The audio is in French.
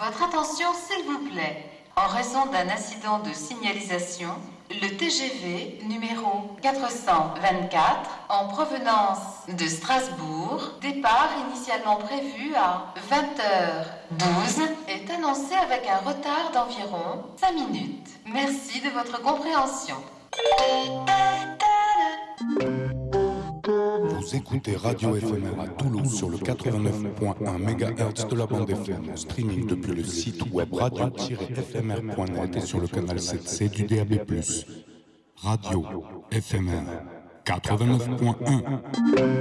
Votre attention, s'il vous plaît. En raison d'un incident de signalisation, le TGV numéro 424 en provenance de Strasbourg, départ initialement prévu à 20h12, est annoncé avec un retard d'environ 5 minutes. Merci de votre compréhension. Vous écoutez Radio FMR à Toulouse sur le 89.1 MHz de la bande FM, en streaming depuis le site web radio-fmr.net et sur le canal 7C du DAB+. Radio FMR 89.1